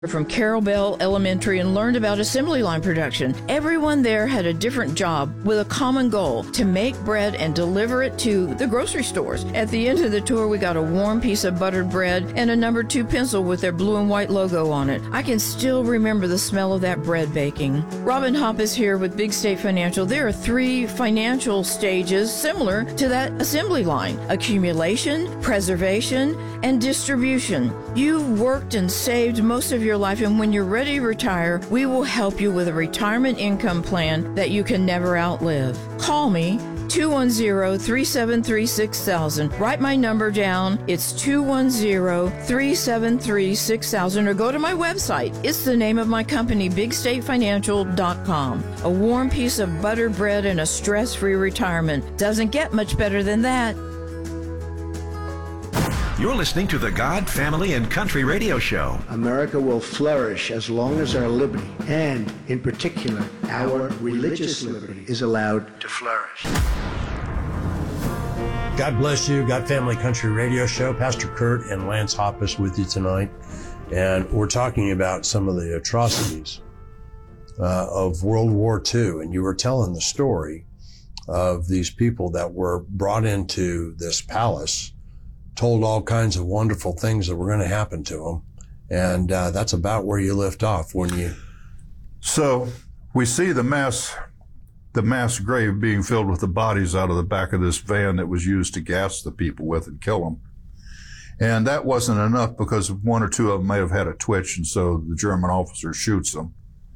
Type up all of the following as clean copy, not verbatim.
from Carroll Bell Elementary and learned about assembly line production. Everyone there had a different job with a common goal: to make bread and deliver it to the grocery stores. At the end of the tour, we got a warm piece of buttered bread and a number 2 pencil with their blue and white logo on it. I can still remember the smell of that bread baking. Robin Hopp is here with Big State Financial. There are 3 financial stages similar to that assembly line: accumulation, preservation, and distribution. You've worked and saved most of your life, and when you're ready to retire, we will help you with a retirement income plan that you can never outlive. Call me, 210-373-6000. Write my number down. It's 210-373-6000, or go to my website. It's the name of my company, BigStateFinancial.com. A warm piece of buttered bread and a stress-free retirement. Doesn't get much better than that. You're listening to the God, Family, and Country Radio Show. America will flourish as long as our liberty, and in particular, our religious liberty, is allowed to flourish. God bless you. God, Family, Country Radio Show. Pastor Kurt and Lance Hoppus with you tonight. And we're talking about some of the atrocities of World War II. And you were telling the story of these people that were brought into this palace, told all kinds of wonderful things that were going to happen to them. And that's about where you left off when you... So we see the mass grave being filled with the bodies out of the back of this van that was used to gas the people with and kill them. And that wasn't enough, because 1 or 2 of them may have had a twitch, and so the German officer shoots them.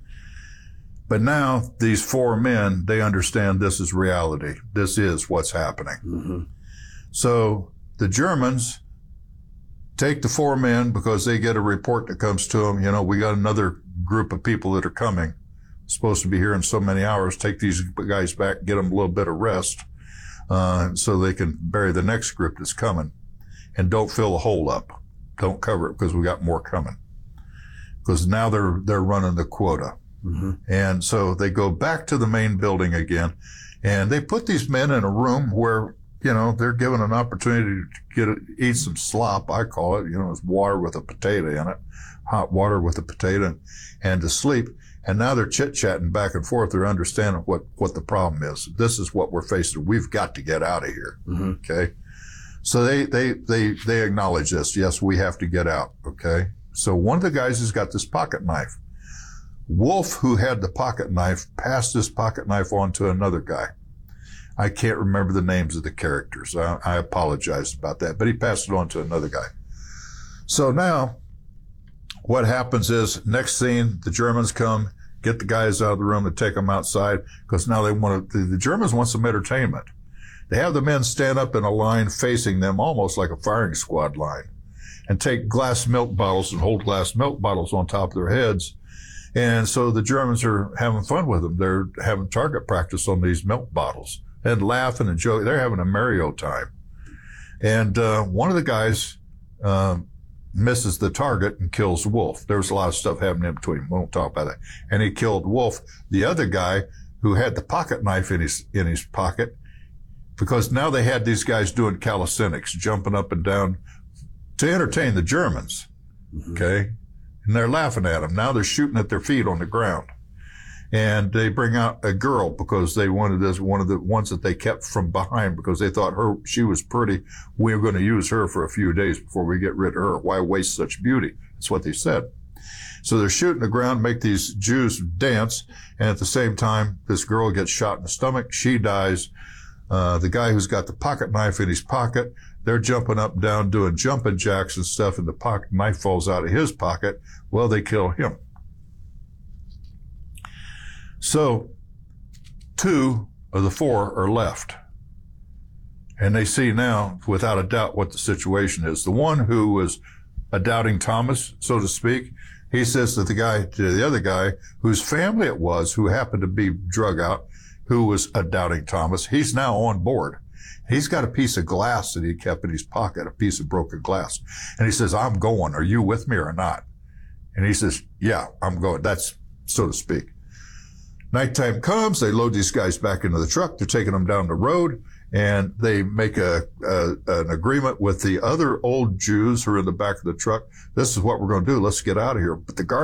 But now these 4 men, they understand this is reality. This is what's happening. Mm-hmm. So the Germans take the 4 men, because they get a report that comes to them, we got another group of people that are coming, supposed to be here in so many hours. Take these guys back, get them a little bit of rest, so they can bury the next group that's coming. And don't fill the hole up. Don't cover it, because we got more coming. Because now they're running the quota. Mm-hmm. And so they go back to the main building again, and they put these men in a room where they're given an opportunity to eat some slop, I call it. It's water with a potato in it, hot water with a potato, and to sleep. And now they're chit-chatting back and forth. They're understanding what the problem is. This is what we're facing. We've got to get out of here. Mm-hmm. Okay. So they acknowledge this. Yes, we have to get out. Okay. So one of the guys has got this pocket knife. Wolf, who had the pocket knife, passed this pocket knife on to another guy. I can't remember the names of the characters. I apologize about that, but he passed it on to another guy. So now what happens is, next scene, the Germans come, get the guys out of the room and take them outside, because now the Germans want some entertainment. They have the men stand up in a line facing them, almost like a firing squad line, and take glass milk bottles and hold glass milk bottles on top of their heads. And so the Germans are having fun with them. They're having target practice on these milk bottles and laughing and joking. They're having a Mario time. And one of the guys misses the target and kills Wolf. There was a lot of stuff happening in between. We won't talk about that. And he killed Wolf. The other guy, who had the pocket knife in his pocket, because now they had these guys doing calisthenics, jumping up and down to entertain the Germans. Mm-hmm. Okay? And they're laughing at them. Now they're shooting at their feet on the ground. And they bring out a girl, because they wanted this, one of the ones that they kept from behind, because they thought she was pretty. We were going to use her for a few days before we get rid of her. Why waste such beauty? That's what they said. So they're shooting the ground, make these Jews dance. And at the same time, this girl gets shot in the stomach. She dies. The guy who's got the pocket knife in his pocket, they're jumping up and down, doing jumping jacks and stuff, and the pocket knife falls out of his pocket. Well, they kill him. So 2 of the 4 are left. And they see now, without a doubt, what the situation is. The one who was a doubting Thomas, so to speak, he says to the other guy, whose family it was, who happened to be drug out, who was a doubting Thomas, he's now on board. He's got a piece of glass that he kept in his pocket, a piece of broken glass. And he says, I'm going. Are you with me or not? And he says, yeah, I'm going. That's, so to speak. Nighttime comes. They load these guys back into the truck. They're taking them down the road. and they make an agreement with the other old Jews who are in the back of the truck. This is what we're going to do. Let's get out of here. But the guards